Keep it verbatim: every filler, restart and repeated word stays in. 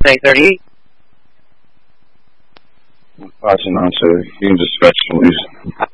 Tank thirty-eight. Passing on to, you can just stretch, please.